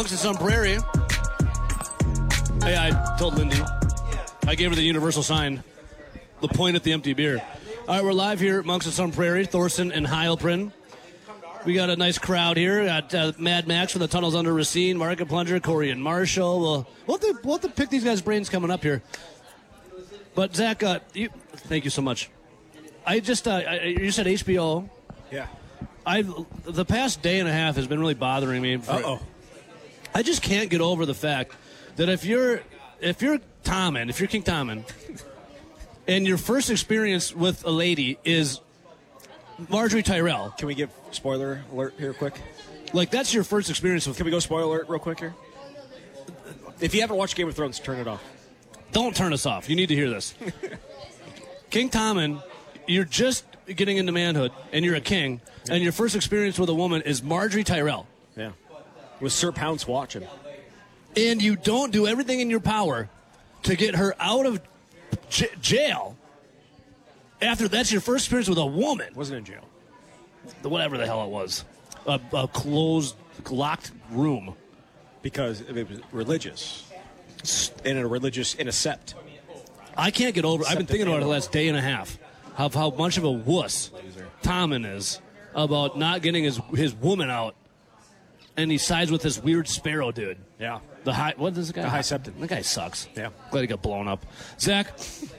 It's on Prairie. Hey, I told Lindy. I gave her the universal sign. The point at the empty beer. All right, we're live here at Monks of Sun Prairie, Thorson and Heilprin. We got a nice crowd here. Got Mad Max from the Tunnels Under Racine, Market Plunger, Corey and Marshall. We'll have to pick these guys' brains coming up here. But, Zach, thank you so much. You said HBO. Yeah. The past day and a half has been really bothering me. I just can't get over the fact that if you're King Tommen, and your first experience with a lady is Marjorie Tyrell. Can we give spoiler alert here quick? Like, that's your first experience with... Can we go spoiler alert real quick here? If you haven't watched Game of Thrones, turn it off. Don't turn us off. You need to hear this. King Tommen, you're just getting into manhood, and you're a king, and your first experience with a woman is Marjorie Tyrell. Yeah. With Sir Pounce watching. And you don't do everything in your power to get her out of jail after that's your first experience with a woman. Wasn't in jail. Whatever the hell it was. A closed, locked room. Because it was religious. In a sept. I can't get over it. I've been thinking about it the last day and a half. Of how much of a wuss Tommen is about not getting his woman out. And he sides with this weird Sparrow dude. Yeah. What is the guy? The High Septon. That guy sucks. Yeah. Glad he got blown up. Zach.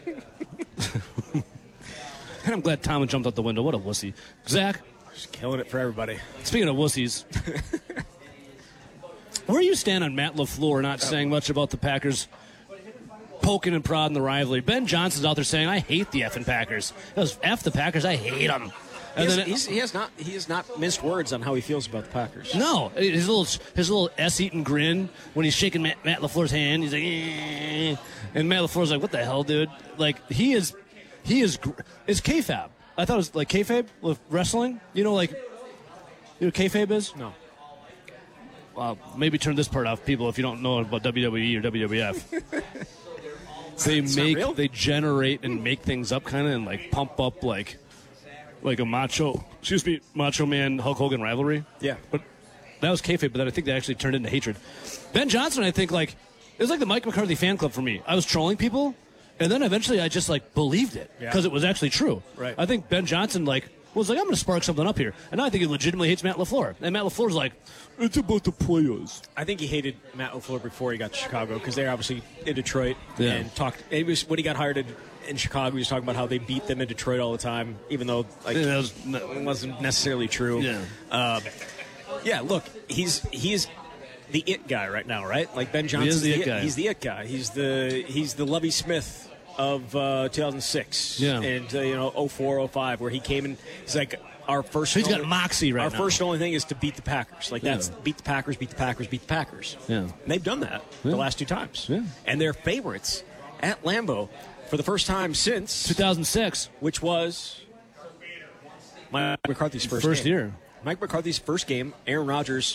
And I'm glad Tommen jumped out the window. What a wussy. Zach. Just killing it for everybody. Speaking of wussies. Where do you stand on Matt LaFleur not saying much about the Packers poking and prodding the rivalry? Ben Johnson's out there saying, I hate the effing Packers. F the Packers, I hate them. And he has not minced words on how he feels about the Packers. No, his little s-eating grin when he's shaking Matt LaFleur's hand. He's like, eh. And Matt LaFleur's like, what the hell, dude? Like it's kayfabe. I thought it was like kayfabe with wrestling. You know what kayfabe is? No. Maybe turn this part off, people, if you don't know about WWE or WWF. They generate and make things up kind of and like pump up like a Macho Man Hulk Hogan rivalry. Yeah. But that was kayfabe, but then I think that actually turned into hatred. Ben Johnson, I think, it was like the Mike McCarthy fan club for me. I was trolling people, and then eventually I just, believed it because it was actually true. Right. I think Ben Johnson, was like, I'm going to spark something up here. And now I think he legitimately hates Matt LaFleur. And Matt LaFleur's like, it's about the players. I think he hated Matt LaFleur before he got to Chicago because they're obviously in Detroit and talked. It was when he got hired in Chicago, he was talking about how they beat them in Detroit all the time, even though it wasn't necessarily true. Yeah. Look, he is the it guy right now, right? Like Ben Johnson's the it guy. He's the it guy. He's the Lovie Smith of 2006 and 04, 05, where he came and he's like our first. He's got moxie right now. Our first and only thing is to beat the Packers. That's beat the Packers, beat the Packers, beat the Packers. Yeah, and they've done that the last two times. Yeah, and they're favorites at Lambeau for the first time since 2006, which was Mike McCarthy's first year. Mike McCarthy's first game. Aaron Rodgers.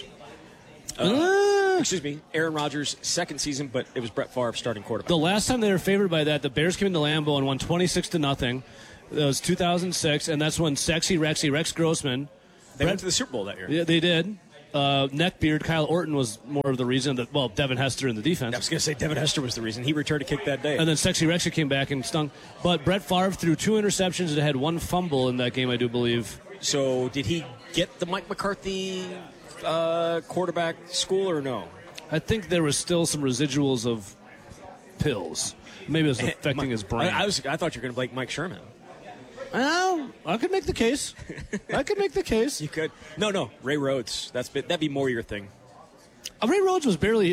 Aaron Rodgers' second season, but it was Brett Favre starting quarterback. The last time they were favored by that, the Bears came into Lambeau and won 26-0. That was 2006, and that's when Sexy Rexy, Rex Grossman. They went to the Super Bowl that year. Yeah, they did. Neckbeard, Kyle Orton was more of the reason that, Devin Hester in the defense. I was going to say Devin Hester was the reason. He returned a kick that day. And then Sexy Rexy came back and stung. But Brett Favre threw 2 interceptions and had 1 fumble in that game, I do believe. So did he get the Mike McCarthy quarterback school or no? I think there was still some residuals of pills. Maybe it was affecting his brain. I thought you were going to blame Mike Sherman. Well, I could make the case. You could. No. Ray Rhodes. That'd be more your thing. Ray Rhodes was barely.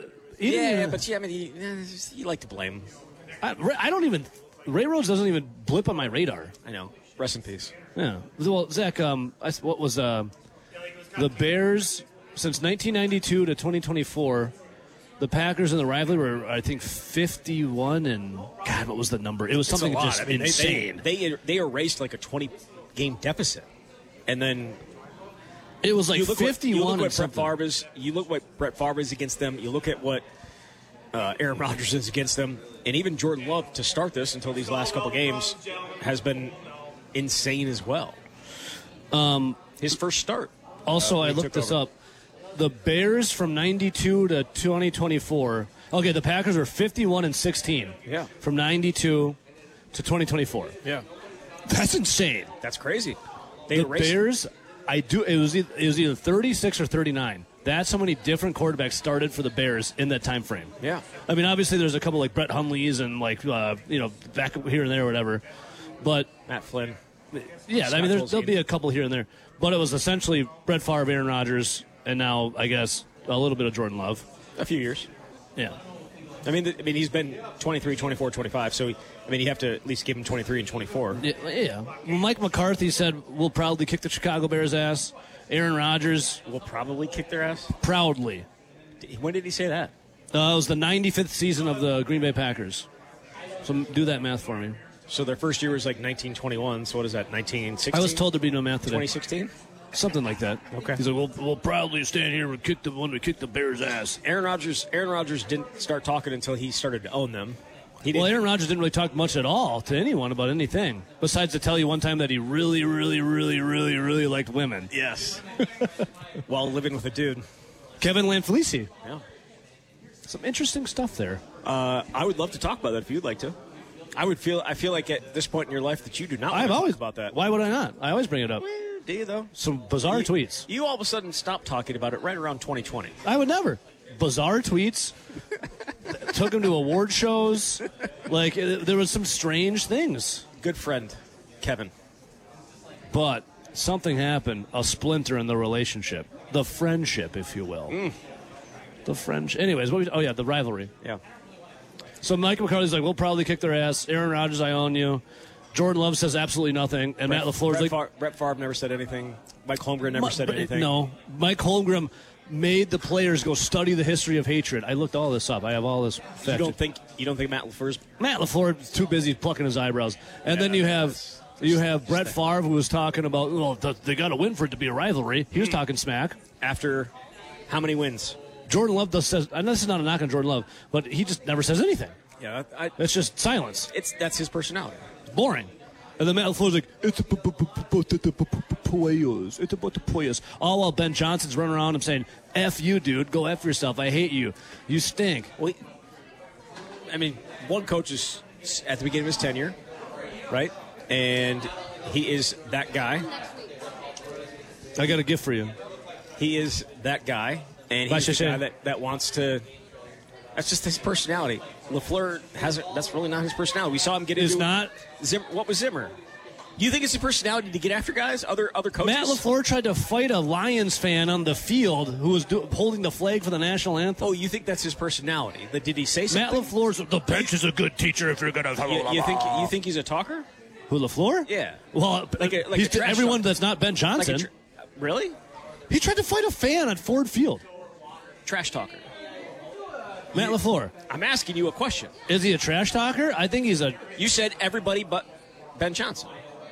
You like to blame. I don't even. Ray Rhodes doesn't even blip on my radar. I know. Rest in peace. Yeah. Well, Zach, what was the Bears since 1992 to 2024? The Packers and the rivalry were, I think, 51 and God, what was the number? It was something just insane. They erased like a 20-game deficit, and then it was like 51. You look what Brett Favre is against them. You look at what Aaron Rodgers is against them, and even Jordan Love to start this until these last couple games has been insane as well. His first start. Also, I looked this up. the Bears from 92 to 2024. Okay, the Packers were 51-16. Yeah. From 92 to 2024. Yeah. That's insane. That's crazy. The Bears, it was either 36 or 39. That's how many different quarterbacks started for the Bears in that time frame. Yeah. I mean, obviously there's a couple like Brett Hundleys and like back here and there or whatever. But Matt Flynn. Yeah, Scott I mean there'll be a couple here and there. But it was essentially Brett Favre, Aaron Rodgers, and now I guess a little bit of Jordan Love. A few years. Yeah. I mean he's been 23, 24, 25, so you have to at least give him 23 and 24. Yeah. Mike McCarthy said we'll proudly kick the Chicago Bears' ass. Aaron Rodgers will probably kick their ass? Proudly. When did he say that? It was the 95th season of the Green Bay Packers. So do that math for me. So their first year was like 1921, so what is that, 1916? I was told there'd be no math today. 2016? Something like that. Okay. He's like, we'll proudly stand here and kick the Bears' ass. Aaron Rodgers didn't start talking until he started to own them. Aaron Rodgers didn't really talk much at all to anyone about anything, besides to tell you one time that he really, really, really, really, really liked women. Yes. While living with a dude. Kevin Lanfelice. Yeah. Some interesting stuff there. I would love to talk about that if you'd like to. I feel like at this point in your life that you do not want to talk about that. Why would I not? I always bring it up. Do you, though? Some bizarre tweets. You all of a sudden stopped talking about it right around 2020. I would never. Bizarre tweets. Took him to award shows. Like, there was some strange things. Good friend, Kevin. But something happened, a splinter in the relationship. The friendship, if you will. The friendship. Anyways, the rivalry. Yeah. So Mike McCarthy's like, we'll probably kick their ass. Aaron Rodgers, I own you. Jordan Love says absolutely nothing. And Matt LaFleur's like... Brett Favre never said anything. Mike Holmgren never said anything. No. Mike Holmgren made the players go study the history of hatred. I looked all this up. I have all this fact. You don't think Matt LaFleur's... Matt LaFleur's too busy plucking his eyebrows. And then you have Brett Favre, who was talking about, they got to win for it to be a rivalry. He was talking smack. After how many wins? Jordan Love says, and this is not a knock on Jordan Love, but he just never says anything. Yeah, it's just silence. That's his personality. Boring. And then Matt LaFleur's like, it's about the players. All while Ben Johnson's running around and saying, F you, dude. Go F yourself. I hate you. You stink. Well, one coach is at the beginning of his tenure, right? And he is that guy. I got a gift for you. He is that guy. And he's the guy that wants to... That's just his personality. LaFleur hasn't. That's really not his personality. We saw him get into. It's not. What was Zimmer? Do you think it's his personality to get after guys? Other coaches. Matt LaFleur tried to fight a Lions fan on the field who was holding the flag for the national anthem. Oh, you think that's his personality? Did he say something? Matt LaFleur's the bench is a good teacher if you're gonna. You think he's a talker? Who, LaFleur? Yeah. Well, he's everyone talker. That's not Ben Johnson. Really? He tried to fight a fan at Ford Field. Trash talker. Matt LaFleur. I'm asking you a question. Is he a trash talker? I think he's a... You said everybody but Ben Johnson.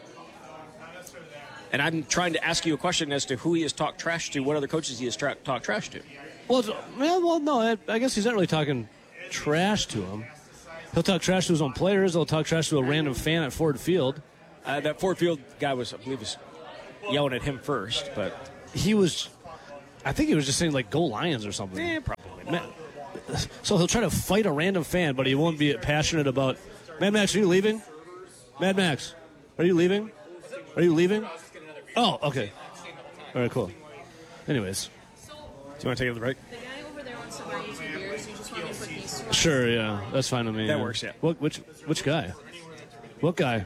And I'm trying to ask you a question as to who he has talked trash to, what other coaches he has talked trash to. Well, no, I guess he's not really talking trash to him. He'll talk trash to his own players. He'll talk trash to a random fan at Ford Field. That Ford Field guy was yelling at him first, but... I think he was just saying, like, go Lions or something. Probably not. So he'll try to fight a random fan, but he won't be passionate about... Mad Max, are you leaving? Mad Max, are you leaving? Are you leaving? Oh, okay. All right, cool. Anyways. Do you want to take a break? The guy over there wants to buy you 2 beers. You just want me to put these two. Sure, yeah. That's fine with me. That works, yeah. Which guy? What guy?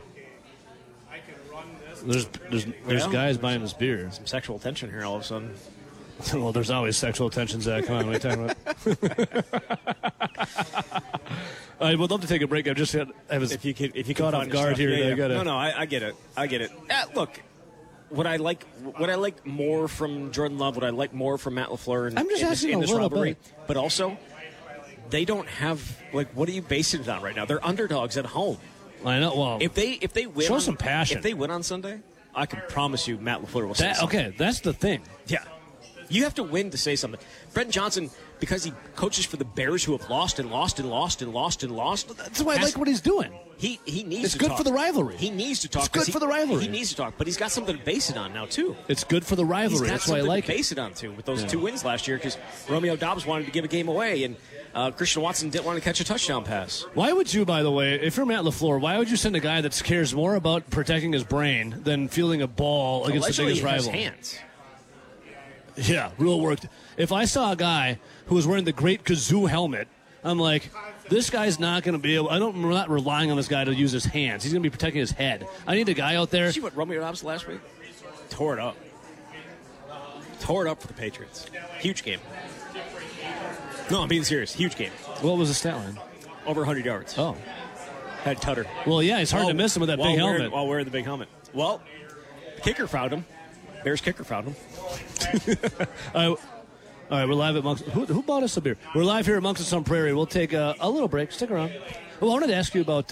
There's guys buying this beer. Some sexual tension here all of a sudden. Well, there's always sexual tension, Zach. Come on, what are you talking about? I would love to take a break. If you caught off guard here, yeah. No, I get it. Look, what I like more from Jordan Love, what I like more from Matt LaFleur I'm just asking in this rivalry, bit. But also they don't have what are you basing it on right now? They're underdogs at home. I know. Well, if they win, show some passion. If they win on Sunday, I can promise you, Matt LaFleur will say something. Okay, that's the thing. Yeah. You have to win to say something. Brent Johnson because he coaches for the Bears, who have lost and lost and lost and lost and lost. That's why I like what he's doing. He needs it's to good talk. For the rivalry. He needs to talk. It's good for the rivalry. He needs to talk, but he's got something to base it on now, too. It's good for the rivalry. That's why I like it. Base it on, too, with those 2 wins last year, because Romeo Doubs wanted to give a game away, and Christian Watson didn't want to catch a touchdown pass. Why would you, by the way, if you're Matt LaFleur, why would you send a guy that cares more about protecting his brain than fielding a ball against the biggest rival? He has hands. Yeah, real work. If I saw a guy who was wearing the Great Kazoo helmet, I'm like, this guy's not going to be able. I'm not relying on this guy to use his hands. He's going to be protecting his head. I need a guy out there. Did you see what Romeo Doubs last week? Tore it up. Tore it up for the Patriots. Huge game. No, I'm being serious. Huge game. What was the stat line? Over 100 yards. Oh. Had Tutter. Well, yeah, it's hard to miss him with that big helmet. While wearing the big helmet. Well, the kicker fouled him. Bears kicker fouled him. All right, we're live at Monks. Who bought us a beer? We're live here at Monks on Prairie. We'll take a little break. Stick around. Well, I wanted to ask you about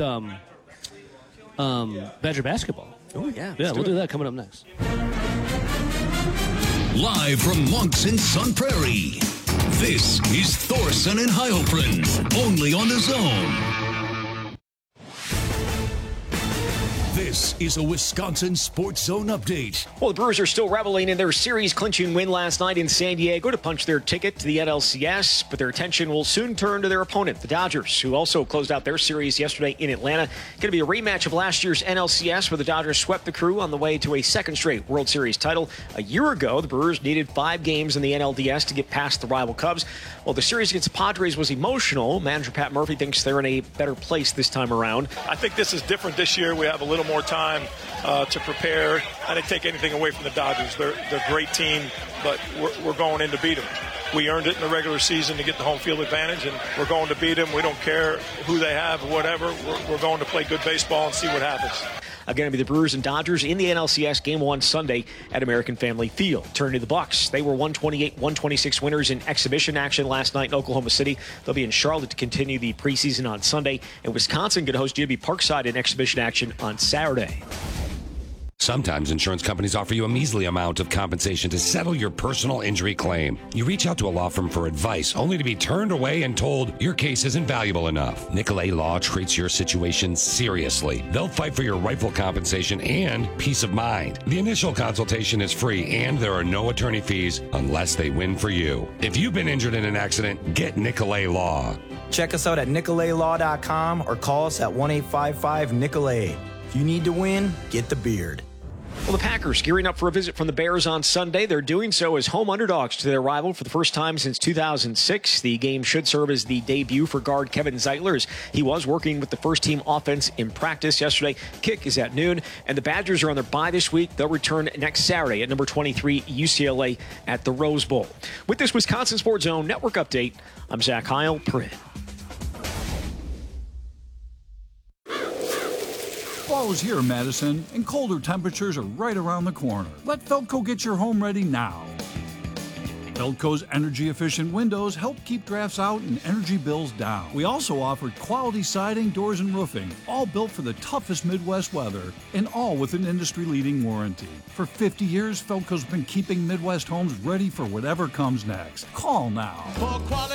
Badger basketball. Oh, yeah. Yeah, we'll do that coming up next. Live from Monks in Sun Prairie, this is Thorson and Heilprin, only on The Zone. This is a Wisconsin Sports Zone update. Well, the Brewers are still reveling in their series-clinching win last night in San Diego to punch their ticket to the NLCS, but their attention will soon turn to their opponent, the Dodgers, who also closed out their series yesterday in Atlanta. Going to be a rematch of last year's NLCS, where the Dodgers swept the Crew on the way to a second straight World Series title. A year ago, the Brewers needed 5 games in the NLDS to get past the rival Cubs. Well, the series against the Padres was emotional. Manager Pat Murphy thinks they're in a better place this time around. I think this is different this year. We have a little more time to prepare. I didn't take anything away from the Dodgers. They're a great team, but we're going in to beat them. We earned it in the regular season to get the home field advantage, and we're going to beat them. We don't care who they have or whatever. We're going to play good baseball and see what happens. Going to be the Brewers and Dodgers in the NLCS Game 1 Sunday at American Family Field. Turn to the Bucks. They were 128-126 winners in exhibition action last night in Oklahoma City. They'll be in Charlotte to continue the preseason on Sunday. And Wisconsin could host GB Parkside in exhibition action on Saturday. Sometimes insurance companies offer you a measly amount of compensation to settle your personal injury claim. You reach out to a law firm for advice, only to be turned away and told your case isn't valuable enough. Nicolay Law treats your situation seriously. They'll fight for your rightful compensation and peace of mind. The initial consultation is free, and there are no attorney fees unless they win for you. If you've been injured in an accident, get Nicolay Law. Check us out at nicolaylaw.com or call us at 1-855-NICOLAY. If you need to win, get the beard. Well, the Packers gearing up for a visit from the Bears on Sunday. They're doing so as home underdogs to their rival for the first time since 2006. The game should serve as the debut for guard Kevin Zeitler, as he was working with the first-team offense in practice yesterday. Kick is at noon, and the Badgers are on their bye this week. They'll return next Saturday at number 23 UCLA at the Rose Bowl. With this Wisconsin Sports Zone Network update, I'm Zach Heilprin. Fall's here, Madison, and colder temperatures are right around the corner. Let Felco get your home ready now. Felco's energy-efficient windows help keep drafts out and energy bills down. We also offer quality siding, doors, and roofing, all built for the toughest Midwest weather, and all with an industry-leading warranty. For 50 years, Felco's been keeping Midwest homes ready for whatever comes next. Call now.